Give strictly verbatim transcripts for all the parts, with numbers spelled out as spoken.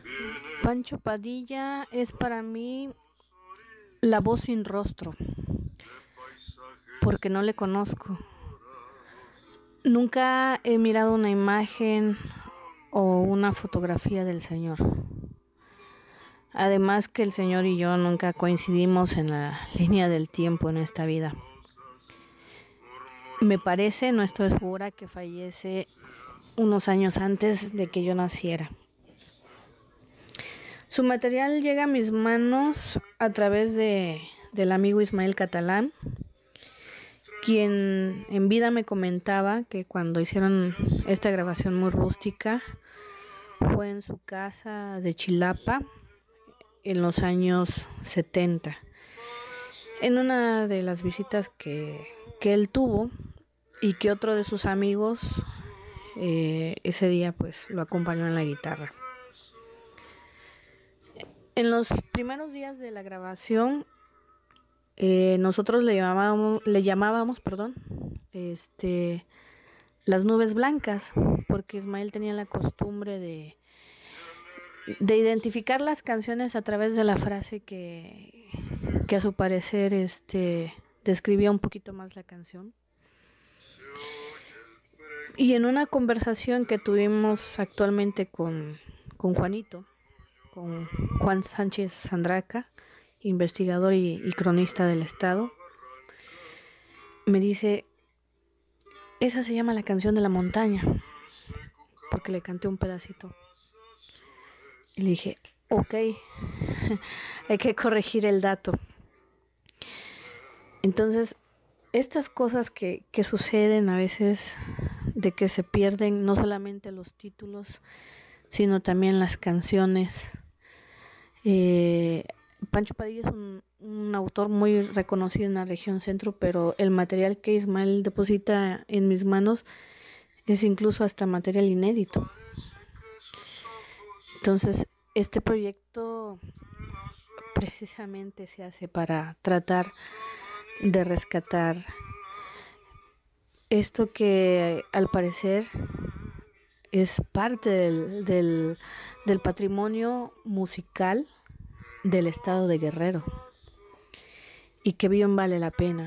Pancho Padilla es para mí la voz sin rostro, porque no le conozco. Nunca he mirado una imagen o una fotografía del señor. Además que el señor y yo nunca coincidimos en la línea del tiempo en esta vida. Me parece, no estoy segura, que fallece unos años antes de que yo naciera. Su material llega a mis manos a través de, del amigo Ismael Catalán, quien en vida me comentaba que cuando hicieron esta grabación muy rústica fue en su casa de Chilapa en los años setenta. En una de las visitas que, que él tuvo y que otro de sus amigos eh, ese día pues lo acompañó en la guitarra. En los primeros días de la grabación eh, nosotros le llamábamos, le llamábamos, perdón, este, las nubes blancas, porque Ismael tenía la costumbre de de identificar las canciones a través de la frase que, que a su parecer este, describía un poquito más la canción. Y en una conversación que tuvimos actualmente con, con Juanito, con Juan Sánchez Sandraca, investigador y, y cronista del Estado, me dice, esa se llama la canción de la montaña, porque le canté un pedacito. Y le dije, ok, hay que corregir el dato. Entonces, estas cosas que, que suceden a veces, de que se pierden no solamente los títulos, sino también las canciones. Eh, Pancho Padilla es un, un autor muy reconocido en la región centro, pero el material que Ismael deposita en mis manos es incluso hasta material inédito. Entonces, este proyecto precisamente se hace para tratar de rescatar esto que al parecer es parte del, del, del patrimonio musical del estado de Guerrero y que bien vale la pena.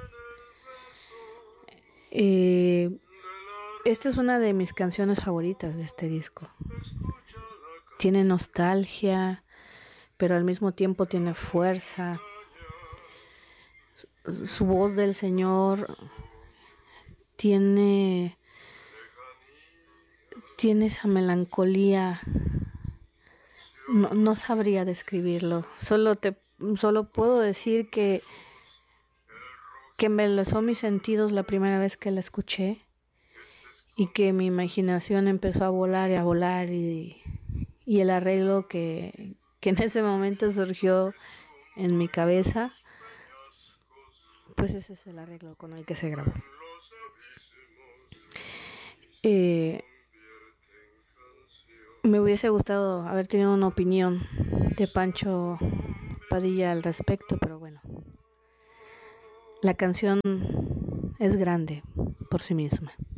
Eh, esta es una de mis canciones favoritas de este disco. Tiene nostalgia, pero al mismo tiempo tiene fuerza. Su, su voz del señor tiene, tiene esa melancolía. No, no sabría describirlo. Solo te, solo puedo decir que que me embelesó mis sentidos la primera vez que la escuché y que mi imaginación empezó a volar y a volar y, y el arreglo que, que en ese momento surgió en mi cabeza, pues ese es el arreglo con el que se grabó. Eh, me hubiese gustado haber tenido una opinión de Pancho Padilla al respecto, pero bueno, la canción es grande por sí misma.